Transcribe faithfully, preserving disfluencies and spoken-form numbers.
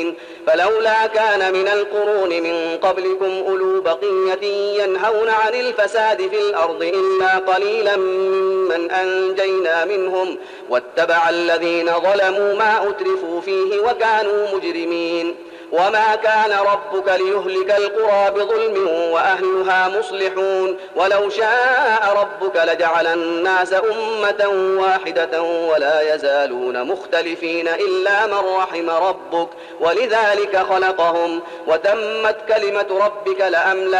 فلولا كان من القرون من قبلكم أولو بقية ينهون عن الفساد في الأرض إلا قليلا ممن أنجينا منهم واتبع الذين ظلموا ما أترفوا فيه وكانوا مجرمين. وما كان ربك ليهلك القرى بظلم وأهلها مصلحون ولو شاء ربك لجعل الناس أمة واحدة ولا يزالون مختلفين إلا من رحم ربك ولذلك خلقهم وتمت كلمة ربك لأملأ